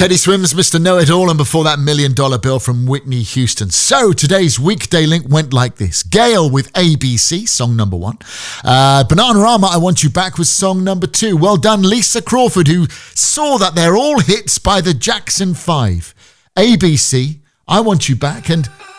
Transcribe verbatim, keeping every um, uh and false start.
Teddy Swims, Mister Know-It-All, and before that, Million Dollar Bill from Whitney Houston. So today's weekday link went like this. Gail with A B C, song number one. Uh, Bananarama, I Want You Back was song number two. Well done, Lisa Crawford, who saw that they're all hits by the Jackson Five. A B C, I Want You Back, and